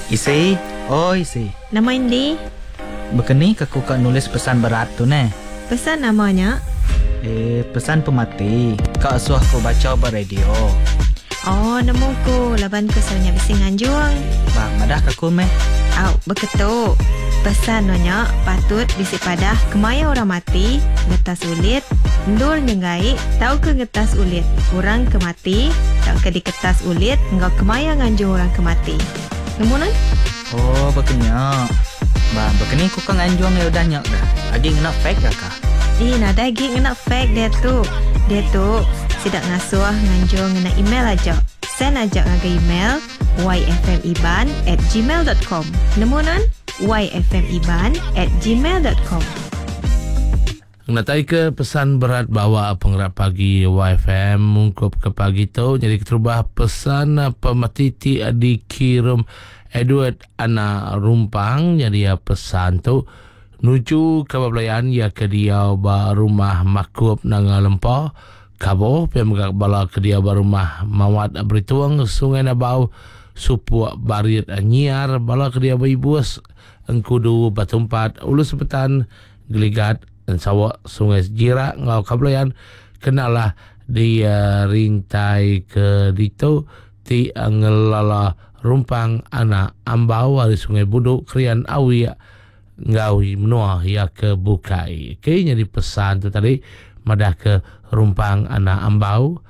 Isi, isi. Nama Indi? Begini aku kak nulis pesan berat tu ne. Pesan namanya? Pesan pemati. Kak suah aku baca beradio. Oh, nemu ku. Laban ku soalnya bising anjuang. Bang, madah kaku meh. Beketuk. Pesan nanya patut bisi padah kemaya orang mati, ngetas ulit, ndul nyengai, tahu ke ngetas ulit. Orang kemati, tak ke diketas ulit, enggak kemaya nganjung orang kemati. Nemunan? Oh, begini. Bang, begini aku kan nganjuang ya udah nyak dah. Lagi ngena fake dah kah? Nada lagi ngena fake dia tu. Dia tu sidak ngasuh nganjung ngena email aja. Send aja ngaga email yfmiban@gmail.com. Nemunan? yfmiban@gmail.com. Natai ke pesan berat bawa pengerak pagi YFM mungkup ke pagi tu. Jadi keterubah pesan pematiti dikirim Edward Ana Rumpang. Jadi pesan tu nuju ke belayan ya ke dia ba rumah makup nang lempah kabo pemegak bala ke dia ba rumah mawat berituang sungai Nabau supu barit nyiar bala ke dia ba ibus engkudu batumpat ulu sepetan geligat dan sawak sungai Jira ngau kabelayan kenalah dia rintai ke ditu ti ngelala rumpang anak ambau dari sungai Buduk krian awi ngawi menua ya ke bukai. Kayaknya di pesan tu tadi madah ke rumpang anak ambau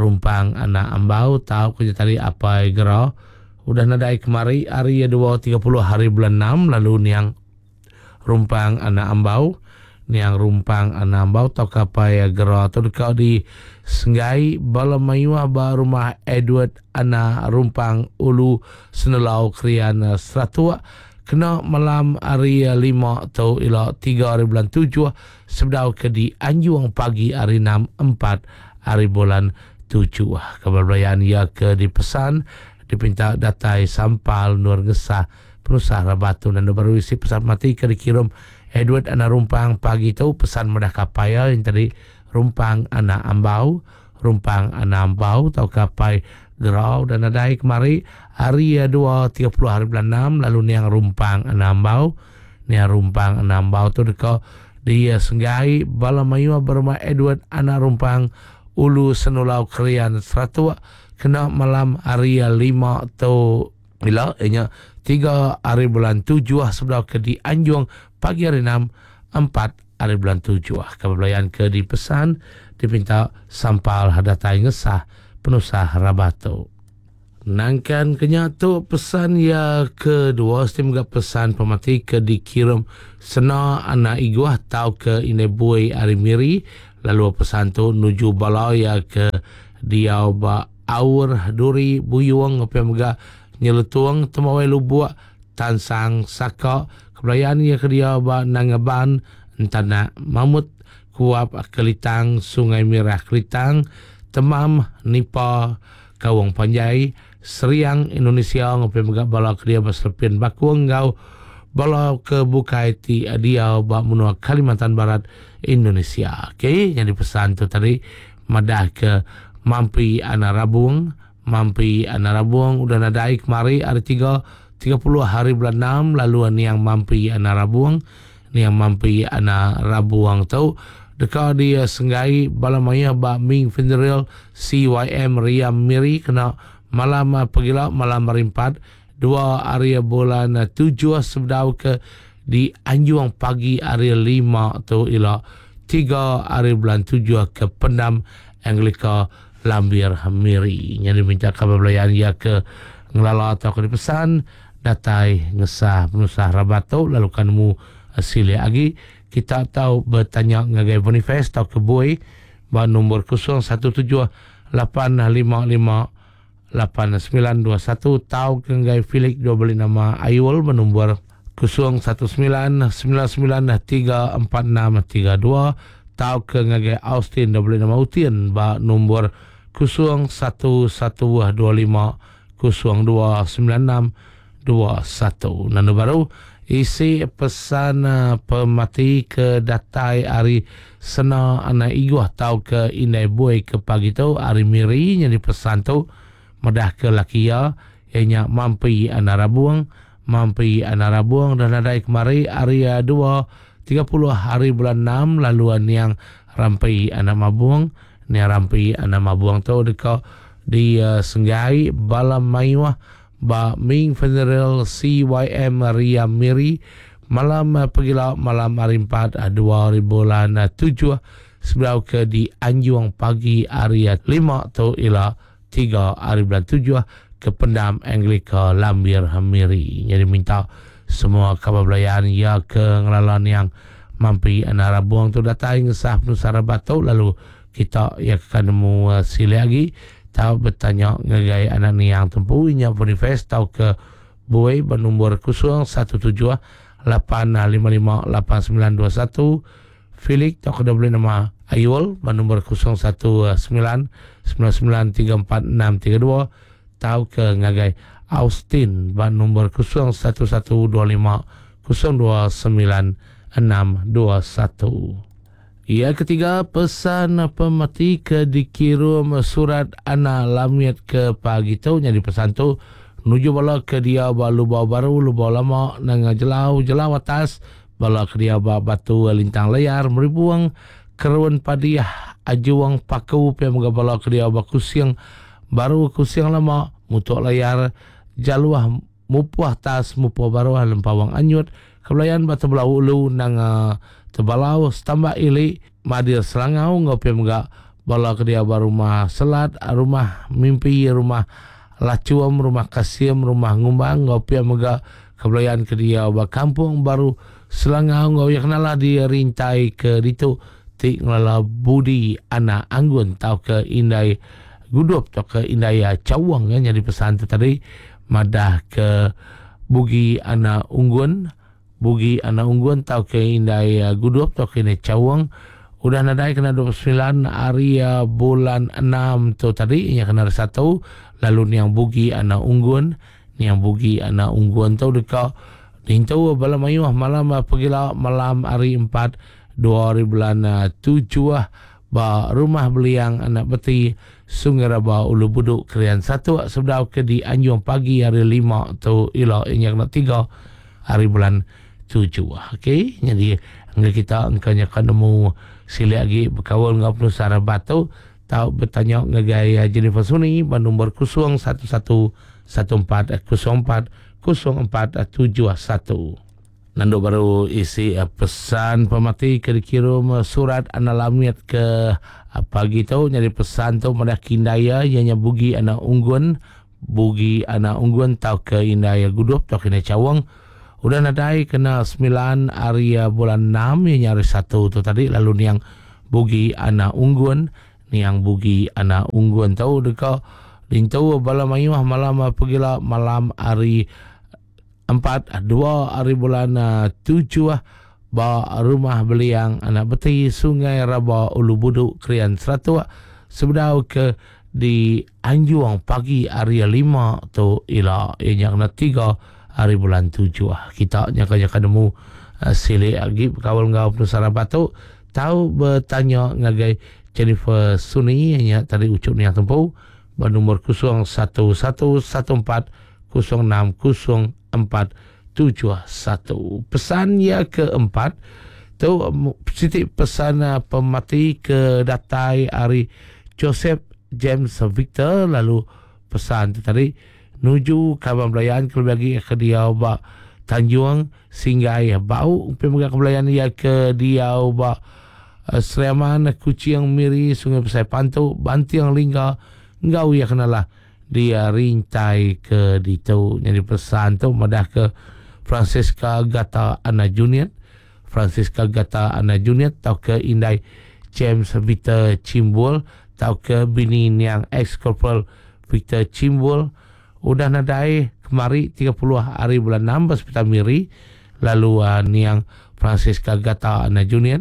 tahu kerja tadi apa gerah udah nadai kemari hari 2.30 hari bulan 6 lalu niang rumpang anak ambau tahu apa ya gerah tu kau di Senggai bala mayua ba rumah Edward anak rumpang ulu senelau krian seratua kena malam hari 5 atau ila 3 hari bulan 7 sebedau ke di anjuang pagi hari 6 4 hari bulan 7 kebelayan ya ke dipesan dipinta datai sampal nur gesah penusah rabatu dan baru isi pesan mati ke dikirim Edward anak rumpang pagi tu pesan mudah kapaya yang tadi rumpang anak ambau tau kapai gerau dan adai kemari hari 2.30 hari bulan 6 lalu niang rumpang anambau tu deka dia Senggai bala mayu berumah Edward anak rumpang ulu senulau krian seratua kena malam hari 5 tu bila 3 hari bulan 7 sebelah ke di Anjuang pagi hari 6 4 hari bulan 7 kebelayan ke dipesan dipinta sampal hadatai ngesah penusah rabatu. Nangkan kenyatu pesan ya kedua semoga pesan pemati ke dikirim sena anak iguah tau ke inebui arimiri lalu pesan tu nuju balai ya ke dia ba aur duri buyuang pemega nyelutuang temawai lubuk tansang saka kebelayan ya ke dia ba nangaban entana mamut kuap kelitang sungai Merah Kelitang temam nipa kawang panjai seriang Indonesia ngopi megak bala ke dia berserpian bakuang ngau bala ke bukai ti dia bak menua Kalimantan Barat Indonesia. Okay, jadi pesan tu tadi madah ke mampi anarabuang udah nadai kemari ada 30 hari bulan 6 lalu yang mampi anarabuang tu dekat dia Senggai balamaya ba Ming Funeral CYM Riam Miri kena malam pagila malam merimpat 2 hari bulan 7 sebedau ke di Anjuang pagi hari 5 tu ila 3 hari bulan 7 ke Pendam Anglika Lambir Miri. Jadi minta kabar belayan ya ke ngelala atau ke dipesan datai ngesah penusah rabatu lalu kanmu asili lagi kita tahu bertanya ngagai Boniface atau ke Boy ba nombor 0178558921 tahu ke ngagai Felix dua beli nama Ayul bernombor 0199346332 tahu ke ngagai Austin dua beli nama Utian ba nombor 0112502961 nanu baru isi pesan pemati ke datai hari sena anak iguah tau ke inai buai ke pagi tu hari miri yang dipesan tu madah ke lakia ianya mampi anarabuang mampi ana Rabuang dan ada kemari hari 30 hari bulan 6 laluan yang rampai ana Mabuang ni rampai ana Mabuang tu dekat di Senggai Balam Mayuah ba Ming Federal CYM Ria Miri malam pagila malam hari 4 2007 sebelum ke di Anjuang pagi hari 5 tu ila 3 hari bulan 7 ke Pendam Anglika Lambir Miri. Jadi minta semua kabar-belayan ya ke ngelalan yang mampi ana Rabuang tu datang sah Nusara Batu lalu kita ya akan nemu sili lagi tahu bertanya ngagai anak ni yang tempuh inya manifest tahu ke buai bernombor 017-855-8921 Felix tahu ke boleh nama Ayul bernombor 019-9934-632 tahu ke ngagai Austin bernombor 01125-029-621. Yang ketiga, pesan pemati ke dikirim surat ana lamiat ke pagi tu. Jadi pesan tu nuju bala ke dia lubau baru, lubau lama nang jelau atas bala ke dia batu lintang layar meribuang keruan padiah ajuang paku pe mga bala ke dia kusiang baru kusiang lama mutuk layar jaluah mupuah tas mupuah baru lempawang anyut kebelayan batu belau ulu nang tebalau setambah ili madir selangau ngopi mga bala ke dia rumah selat rumah mimpi rumah lacuam rumah kasim rumah ngumbang ngopi mga kebelayan ke dia kampung baru selangau ngau yang kenala dia rintai ke ditu ti ngelala budi anak anggun tau ke indai gudup tau ke indai cawang kan jadi pesan tu tadi madah ke bugi anak unggun bugi anak unggun tau ke indai gudup tau ke indai cawang udah nadai kena 29 hari bulan 6 tu tadi yang kena 1 lalu ni yang bugi anak unggun ni yang bugi anak unggun tu dekat Dintu Balam Mayuah malam pagila malam hari 4 2007 ba rumah beliang anak beti Sungai Raba Ulu Buduk Krian 1 sebelum ke di Anjuang pagi hari 5 tu ila yang 3 hari bulan 7. Okey, jadi kita engkanya kan nemu sili lagi berkawal ngau Nusara Batu tahu bertanya ngagai Jennifer Suni nombor 0114040471. Nando baru isi pesan pemati ke dikirim surat analamiat ke pagi tu jadi pesan tu pada kindaya ianya bugi anak unggun tau ke indaya gudup tau kena cawang udah nadai kena 9 hari bulan 6 ianya hari 1 tu tadi lalu ni yang bugi anak unggun tahu dekat Dintu Balam Mayuah malam pagila malam hari 4 hari bulan 7 ba rumah beliang anak beti Sungai Raba Ulu Buduk Krian 1 sebelum ke di Anjuang pagi hari 5 tu ila yang 3 hari bulan 7 kita nyaka nemu sili lagi kawal ngau Nusara Batu tahu bertanya ngagai Jennifer Suni yang tadi ucap ni yang tempuh bernomor 01114060 471. Pesan yang keempat tu sitik pesan pemati ke datai hari Joseph James Victor lalu pesan tu tadi nuju kabar belayan ke bagi ke dia ba Tanjung Singgai bau pemegang kebelayan ya ke dia ba Seriaman Kucing Miri Sungai Pesai Pantu Bantiang Lingga ngau ya kenalah dia rintai ke ditu jadi pesan tu madah ke Francisca Gata Ana Junior tau ke indai James Victor Cimbul tau ke bini yang ex-corporal Victor Cimbul udah nadai kemari 30 hari bulan 6 Hospital Miri lalu niang Francisca Gata Ana Junior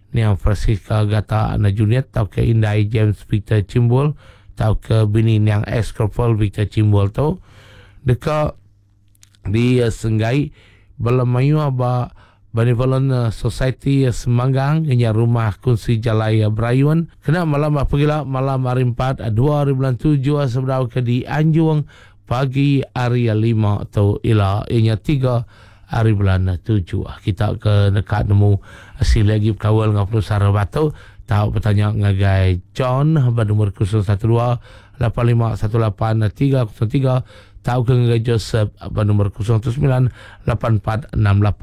tau ke indai James Victor Cimbul tau ke bini yang ex-corporal Victor Cimbul tu dekat di Senggai Balam Mayuah ba Benevolent Society Semanggang inya rumah kunci Jalai Brayun kena malam pagila malam hari 4 2007 sebelum ke di Anjuang pagi hari 5 atau ila ianya 3 hari bulan 7. Kita ke dekat nemu asil lagi kawal dengan penuh batu. Tahu bertanya ngagai John bernomor 012 8518 303. Tahu ke ngagai Joseph bernomor 019 8468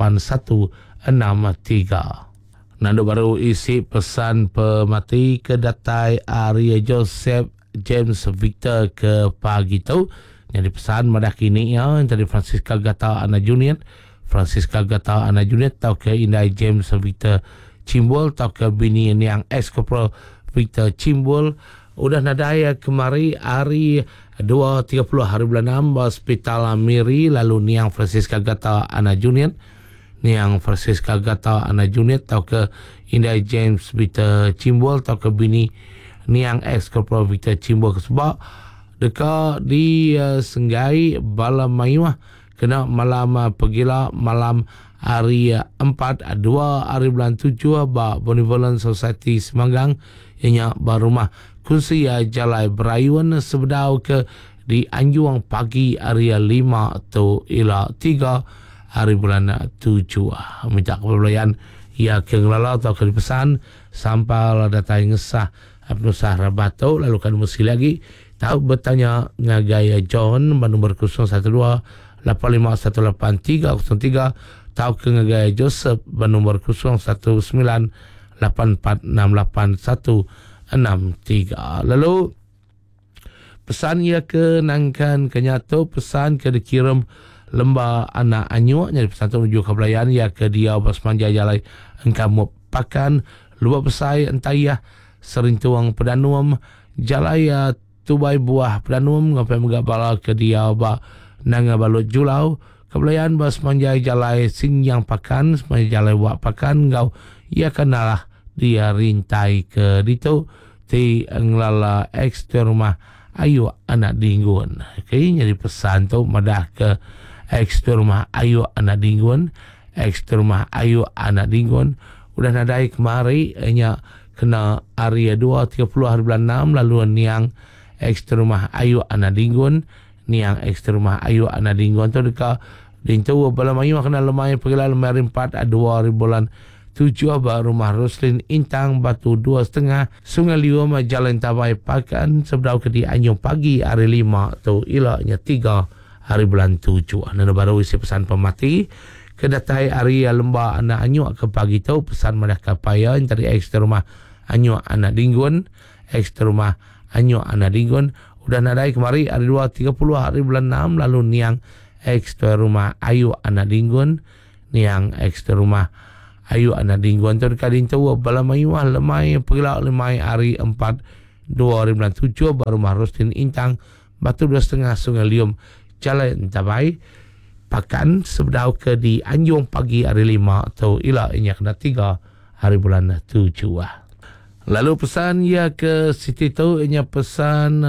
163. Nando baru isi pesan pemati ke datai Arya Joseph James Victor ke pagi tu. Yang dipesan madah kini ya dari Francisca Gata Ana Junior. Francisca Gata Ana Junior tahu ke Indai James Victor Cimbol, tahu ke bini yang ex-corporal Victor Cimbol. Udah nadaya kemari hari 2.30 hari bulan 6 Hospital Miri. Lalu niang Francisca Gata Ana Junior. Niang Francisca Gata Ana Junior tahu ke Indai James Victor Cimbol, tahu ke bini niang ex-corporal Victor Cimbol sebab dekat di Senggai Bala Mayuah kena malam pegila malam hari 4 2 hari bulan 7 ba Benevolent Society Semanggang ianya barumah kunci Jalai Berayuan sebedau ke di Anjuang pagi hari 5 atau ila 3 hari bulan 7. Minta kepelayan ia kengelala atau kepesan sampai datang ngesah Abnu Sahra Bato. Lalu kan mesti lagi tahu bertanya ngagaya John bernomor 012 8518 303. Tahu ke ngagaya Joseph bernomor 019 8468 163. Lalu pesan ia ke nangkan kenyato pesan ke dikirim lembah anak anyuk jadi pesan tu menuju kebelayan ia ke dia bas manja jalai engkau pakan luar pesai entayah serintuang pedanuam jalai tubai buah pedanuam ngapai megabala ke dia ba nanga balut julau kebelayan bas manja jalai singyang pakan manja jalai buat pakan ngau ia kenalah dia rintai ke ditu ti nglala ekstra rumah ayu anak dinggun. Okay, jadi pesan tu madah ke ekstra rumah ayu anak dinggun, ekstra rumah ayu anak dinggun. Udah nadai kemari hanya kena area 2.30 hari bulan 6 lalu niang ekstra rumah ayu anak dinggun, niang ekstra rumah ayu anak dinggun tu dekat dintu bala mayu kena lemai pergilah lemai 4 2 hari bulan 7 ba rumah Roslin Intang Batu 2.5 Sungai Lium Jalan Tabai Pakan sebedau ke di Anjung pagi hari 5 tu ilahnya 3 hari bulan 7. Nana baru isi pesan pemati kedatai hari lembah anak anyuk ke pagi tu pesan madah kapayan dari ekstra rumah anyuk anak dinggun, ekstra rumah anyuk anak dinggun. Udah nadai kemari hari 2.30 hari bulan 6 lalu niang ekstra rumah ayu anak dinggun, niang ekstra rumah ayu anak dinggun tu dekat dintu bala mayuah lemai pergilah lemai hari 4 2 hari bulan 7 baru rumah Roslin Intang Batu 2.5 Sungai Lium Jalan Tabai Pakan sebedau ke di Anjung pagi hari 5 atau ila inya kena 3 hari bulan 7. Lalu pesan ia ke Siti tu inya pesan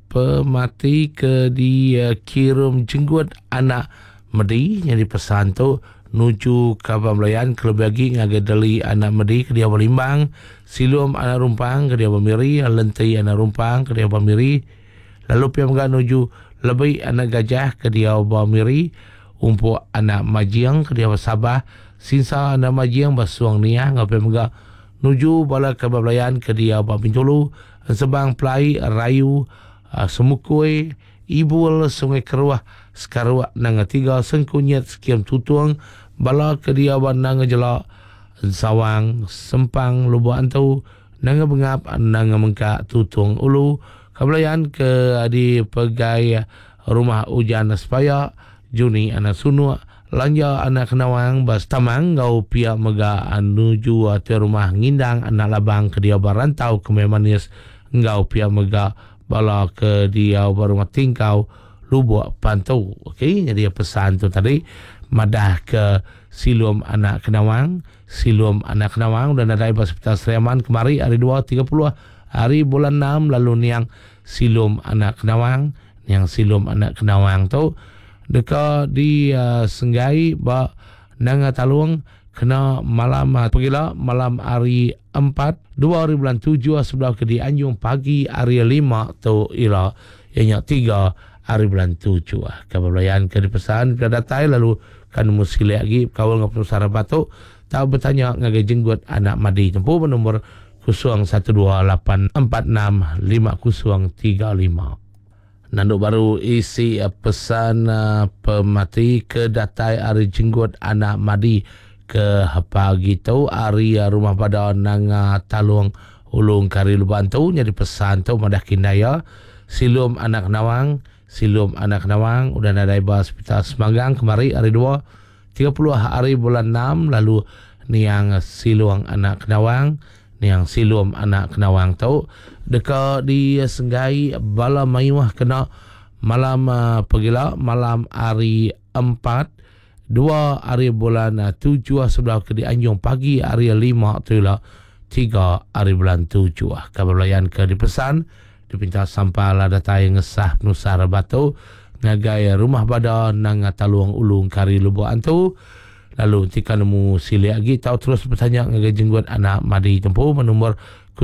pemati ke di Kirum Jenggut anak Medi. Jadi pesan tu nuju Kabang Melayan kelebih lagi ngagadali anak Medi ke dia Balimbang, Silum anak Rumpang ke dia Bamiri, Lentai anak Rumpang ke dia Bamiri. Lalu pihak nuju lebih anak Gajah ke dia Bamiri, Umpuk anak Majiang ke dia Sabah, Sinsa anak Majiang Basuang Niah ngapai megak nuju bala Kabang Melayan ke dia Bintulu, Sebang Pelai Rayu Semukui Ibul Sungai Keruah Sekarwak nang 3 Sengkunyat Sekiam Tutuang bala ke dia nang jelak Sawang Sempang Lubuk Antau nang bengap nang mengkak Tutuang Ulu Kabelayan ke di pegai rumah ujan Sepaya Juni anak Sunua Lanja anak Kenawang Bas Tamang Gau pihak mega nuju ati rumah Ngindang anak Labang ke dia Barantau ke Memanis Gau pihak mega bala ke dia rumah Tingkau Lubuk Pantau. Okey, jadi pesan tu tadi madah ke Silum anak Kenawang, Silum anak Kenawang dan ada Hospital Seriaman kemari hari 2.30 hari bulan 6 lalu niang Silum anak Kenawang, niang Silum anak Kenawang tu dekat di Senggai ba nang Taluang kena malam pergilah malam hari 4 2 hari bulan 7 sebelah ke di Anjung pagi hari 5 tu ila ianya 3 hari bulan 7 kebelayan ke dipesan ke datai lalu kan musili lagi kawal ngapun sarah batuk tahu bertanya ngagai jenggot anak madi tempuh nombor 0128465035 nanduk baru isi pesan pemati ke datai hari jenggot anak madi ke pagi tu hari rumah pada nang talung ulung kari luban tu jadi pesan tu madah kindaya silum anak nawang udah nadai bah hospital Semanggang kemari hari 30 hari bulan 6 lalu niang silum anak nawang tu dekat di Senggai bala mayuah kena malam pagila malam hari 4 2 hari bulan 7 sebelah ke di Anjung pagi hari 5 tu lah 3 hari bulan 7 kabelayan ke dipesan dipinta sampai lah data yang ngesah penusar batu ngagai rumah pada nang taluang ulung kari lubuan tu lalu tika nemu sili lagi tahu terus bertanya ngagai jenggot anak madi tempuh nombor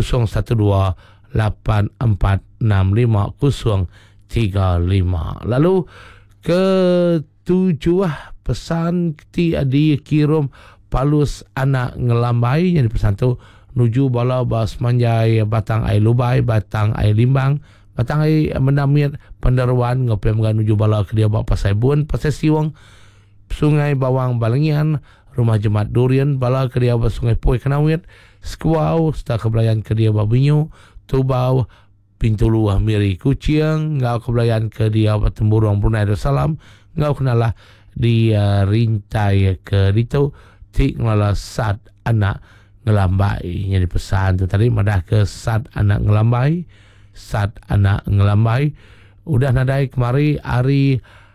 0128465035 lalu ke 7 pesan ti adi kirim palus anak ngelambai yang dipesan tu nuju bala bas manjai batang air lubai batang air limbang batang air mendamir penderuan ngopi menuju bala ke dia bawa pasai bun pasai siwang sungai bawang balengian rumah jemaat durian bala ke dia bawa sungai poi kenawit sekuau setelah kebelayan ke dia bawa binyu tubau pintu luah miri kucing ngau kebelayan ke dia bawa temburung Brunei Darussalam ngau kenalah di rintai ke ditu tik ngala sad anak ngelambai yang dipesan tu tadi madah ke sad anak ngelambai udah nadai kemari hari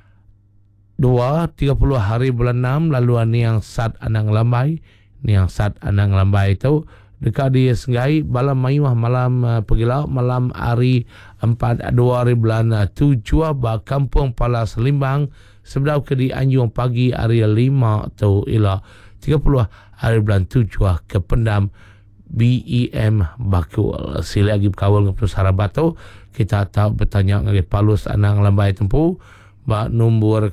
30 hari bulan 6 lalu yang sad anak ngelambai itu dekat di Senggai malam mayuah malam pegilau malam hari 2 hari bulan 7 ba kampung Palas Limbang sebelah ke di Anjung pagi hari 5 tu ila 30 hari bulan 7 ke pendam BEM Bakul sila lagi berkawal dengan Pusara Batu kita tahu bertanya dengan palus anak lambai tempuh bak nombor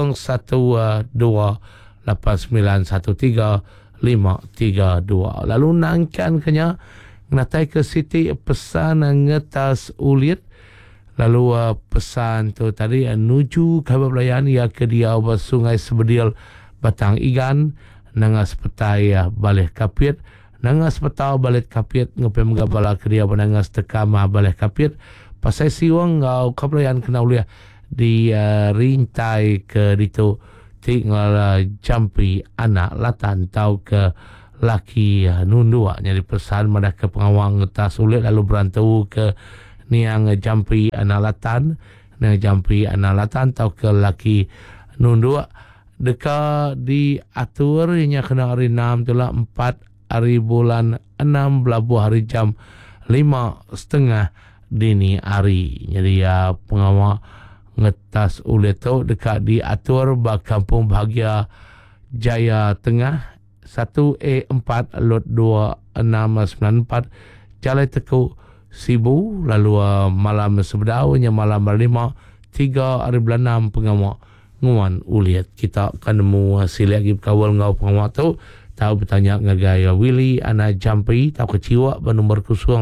0128913532 lalu nangkan kenya ngatai ke Siti pesan ngetas ulit lalu pesan tu tadi nuju kabar belayan ya ke dia sungai Sebedil Batang Igan nangas petai balik kapit nangas petau balik kapit ngopi menggabala ke dia nangas tekama balik kapit pasai siwang ngau kabelayan kena uliah di rintai ke ditu tinggal jampi anak latan tau ke laki nundua jadi pesan madah ke pengawang ngetas ulit lalu berantau ke niang jampi anak latan tau ke laki nundua dekat di atur nya kena hari 6 itulah 4 hari bulan 6 belabuh hari jam 5:30 dini hari jadi ya pengawal ngetas ulit tu dekat di atur ba Kampung Bahagia Jaya Tengah 1A4 lot 2694 Jalan Teku Sibu lalu malam sebedau nya malam 5 3 hari bulan 6 pengawal nguan uliat kita akan nemu hasil lagi berkawal ngau pengawal tu tahu bertanya ngagaya Willy anak jampi tahu keciwa bernomor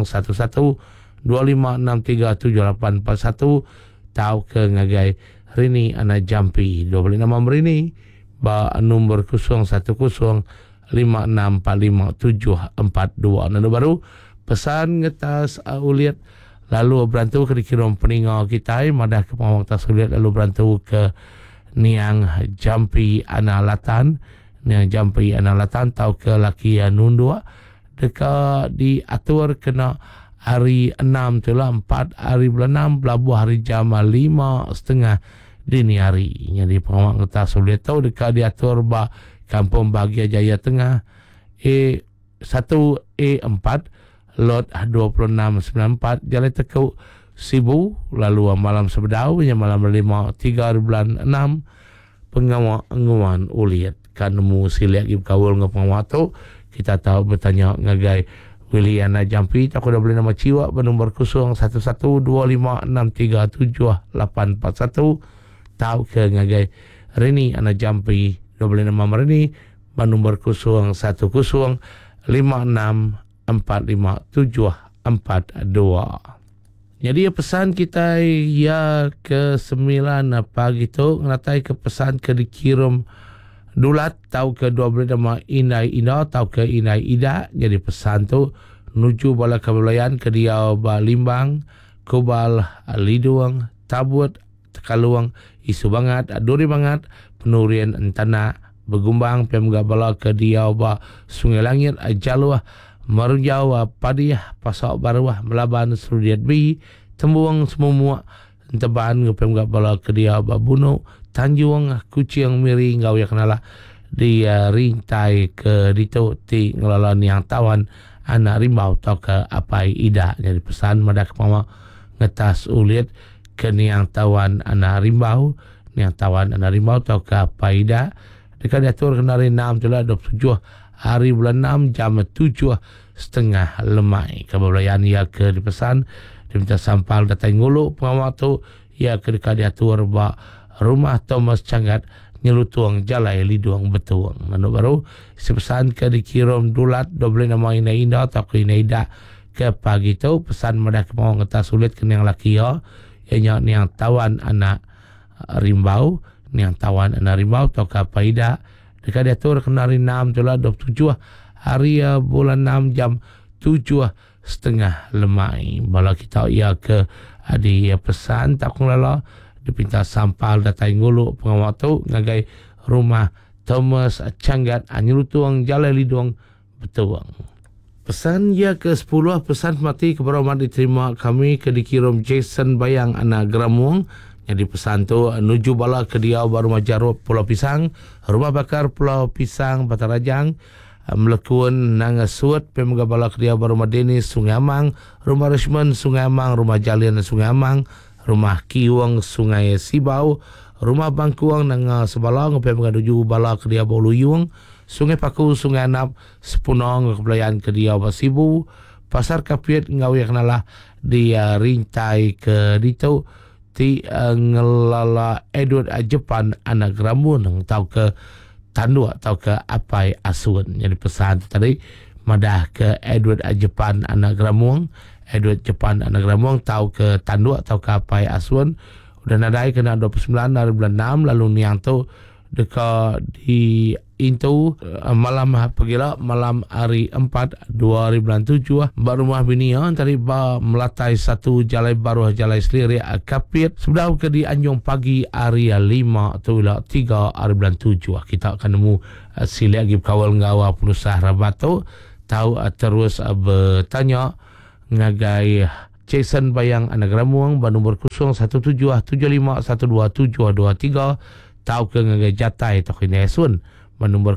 011256378841 tahu ke ngagai Rini anak jampi 25 Merini ba nomor 0105645742 nando baru pesan ngetas uliat lalu berantu ke dikirim peninggal kita madah ke pengawal tas uliat lalu berantu ke niang jampi analatan tahu ke laki nundua dekat di atur kena hari 6 tu lah 4 hari bulan 6 belabuh hari jam 5:30 dini hari jadi pengawal ngetas boleh tahu dekat di atur ba Kampung Bahagia Jaya Tengah A1A4 lot 2694 Jalan Teku Sibu lalu malam sebedau nya malam 5 3 hari bulan 6 pengawan uliat kan nemu siliak kawul ngapang watu kita tahu bertanya ngagai Wiliana Jampi tak dah boleh nama ciwak bernombor 011256378841 tahu ke ngagai Rini Ana Jampi dah boleh nama Rini bernombor 0156457742. Jadi pesan kita ya ke 9 pagi tu ngatai ke pesan ke dikirim dulat tahu ke 12 nama Inai Ina tahu ke Inai Ida. Jadi pesan tu nuju bala kebelayan ke dia Limbang, Kubal, Liduang, Tabut, Tekaluang, Isu Bangat, Duri Bangat, Penurian Entana, Begumbang, Pemga bala ke dia Sungai Langit, Jalua, Marujau, Padiah, Pasok Baruah, Melaban, Serudiat B, Tembuang, Semua, Teban, Pemga bala ke dia Buno, Tanjung, Kucing, Miri, Ngau ya kenala di rintai ke dito ti ngelola yang tawan anak rimau tau ke apai ida. Jadi pesan madak mama ngetas ulit ke niang tawan anak rimau tau ke apai ida. Dekat diatur kenari 6 tula 27 hari bulan 6 jam 7:30 lemai. Kebelayan ia ke dipesan diminta sampal datai ngulu pengawal tu ia ke dekat diatur ba rumah Thomas Canggat Nyelutuang Jalai Liduang Betuang. Manu baru sepesan ke dikirim dulat doble nama ina indah atau ke ina ida ke pagi tu pesan madak mau ngeta sulit ke yang laki ya yang tawan anak rimbau atau ke apa ida dekat diatur kenari 6 tula 27 hari bulan 6 jam 7:30 lemai. Bala kita ia ke adi pesan tak lala dipinta sampal datai ngulu pengawal tu ngagai rumah Thomas Canggat Anyelutuang Jalai Liduang Betuang. Pesan ya ke 10 pesan mati keberhormatan diterima kami ke dikirim Jason Bayang anak Gramuang. Jadi pesan tu nuju bala ke dia rumah Jaruk Pulau Pisang, rumah bakar Pulau Pisang Batarajang, melekun Nangasut Pemga bala ke dia rumah Denis Sungai Amang, rumah Rishman Sungai Amang, rumah Jalian Sungai Amang, rumah Kiwang Sungai Sibau, rumah Bangkuang nang Sebalang Pemga nuju bala ke dia Boluyung, Sungai Paku Sungai Anap Sepunong kebelayan ke dia Sibu, Pasar Kapiet ngau yang kenalah dia rintai ke dito ti ngelala Edward Jepan anak Gramun tahu ke tandu atau ke apai asun. Jadi pesan tadi madah ke Edward Jepan anak Gramun tahu ke tandu atau ke apai asun. Udah nadai kena 29 hari bulan 6 lalu niang tu dekat di itu malam pagila malam hari 4 2007 baru rumah bini tadi melatai satu jalai baru jalai seliri kapit sebelah ke di Anjung pagi hari 5 atau 3 hari bulan 7 kita akan nemu sili lagi kawal ngawa penusah rabato tahu terus bertanya ngagai Jason Bayang anak Gramuang bernomor 0177512723 tahu ke ngagai Jatai atau Kinesun bernomor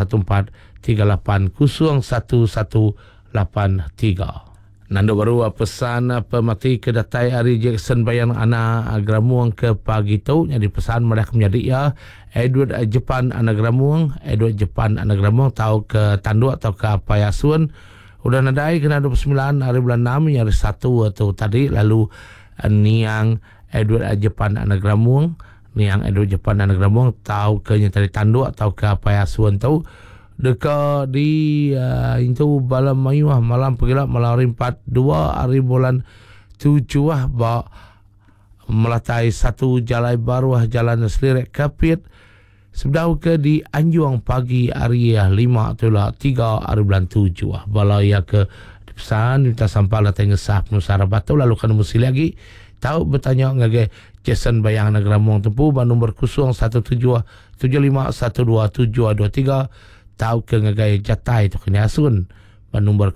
0143081183. Nando baru pesan pemati ke datai hari Jackson Bayang anak Gramuang ke pagi tu. Jadi pesan mereka menjadi ya Edward Jepan anak Gramuang tahu ke tandu atau ke Payasun. Udah nadai kena 29 hari bulan 6 yang hari 1 atau tadi lalu niang Edward Jepan anak Gramuang tahu ke yang tadi tandu atau ke Payasun tahu dekat di itu malam mayuah malam pagila malam 4 2 hari bulan 7 melatai satu jalai baru jalan selirik kapit sebelah ke di Anjuang pagi hari 5 atau 3 hari bulan 7 balai ke pesan minta sampal datang ngesah penusara batu lalu kan mesti lagi tahu bertanya ngage Jason Bayang anak Gramuang tempuh nomor 0177512723 tahu ke ngagai Jatai tu kena asun nomor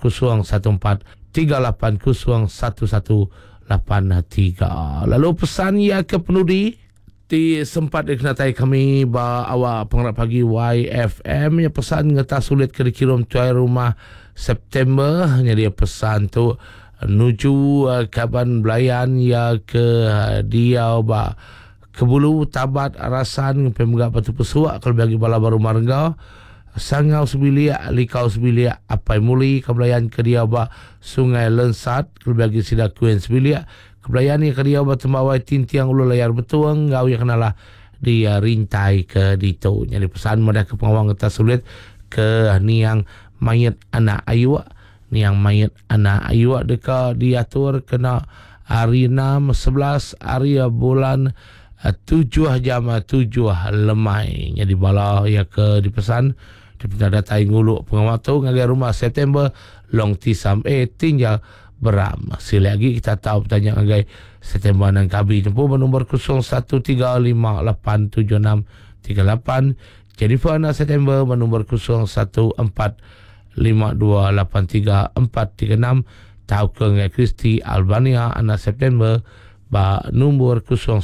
0143801183 lalu pesan ya ke penudi ti sempat dikenatai kami awak pengarap pagi YFM ya pesan ngeta sulit ke dikirim tuai rumah September jadi pesan tu nuju kaban belayan ya ke dia Kebulu Tabat Arasan Pemga Batu Pesuak kalau bagi bala baru marga Sangau Sebilia, Likau Sebilia, Apai Muli, Kebelayan Kediaba, Sungai Lensat, Kelebagi Sida Kuen Sebilia, Kebelayan Kediaba Tembawai Tintiang Ulu Layar Betuang, Ngau yang kenalah di Rintai ke Dito. Jadi pesan mereka ke pengawang kita sulit ke niang mayat anak ayu, niang mayat anak ayu deka diatur kena hari 6, 11, hari bulan 7 jam 7 lemai. Jadi bala ya ke dipesan dipindah datai ngulu pengawal tu ngagai rumah September long tisam tinggal beram. Sila lagi kita tahu bertanya ngagai September nang kabi jemput nombor 0135876338. Jennifer na September nombor 0145283436. Tahu ke ngai Kristi Albania anak September ba nombor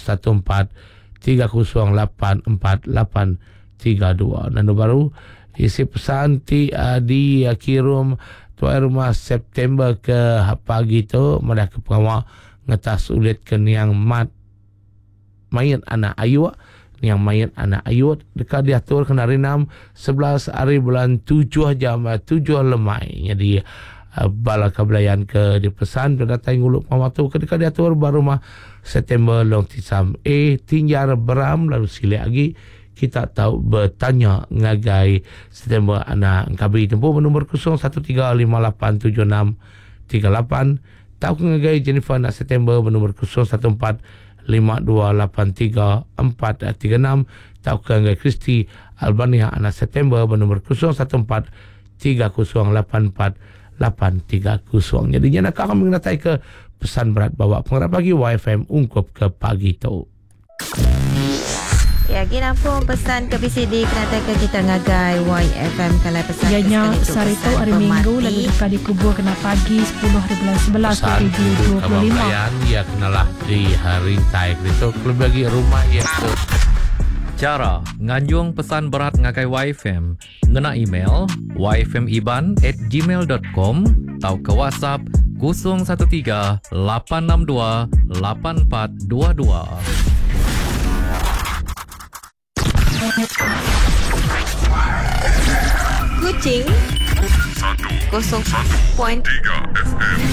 0143084832. Dan baru isi pesan di kirim tuai rumah September ke pagi tu mereka pengawal ngetas ulit ke niang mayat anak ayu, niang mayat anak ayu dekat diatur kena hari 6, 11 hari bulan 7 jam 7 lemai. Jadi bala kebelayan ke dipesan pendatai nguluk pamatu ketika diatur baru mah September long tisam tinggal beram. Lalu sila lagi kita tahu bertanya ngagai September anak kabi tempuh nombor 0135876338. Tahu ngagai Jennifer anak September nombor 0145283436. Tahu ngagai Kristi Albania anak September nombor 0143084830. Jadi jangan kami mengenai ke pesan berat bawa pengarap pagi YFM ungkup ke pagi tu. Ya, kita pun pesan ke PCD kenapa ke kita ngagai YFM kalau pesan ianya Sarito hari Minggu lalu duka dikubur kena pagi 10 hari bulan 11 2025. Ya kenalah di hari Taik itu kelebagi rumah ya tu. Cara nganjung pesan berat ngagai YFM ngena email yfmiban@gmail.com atau ke WhatsApp 013 862 8422. Kucing 101.3 FM.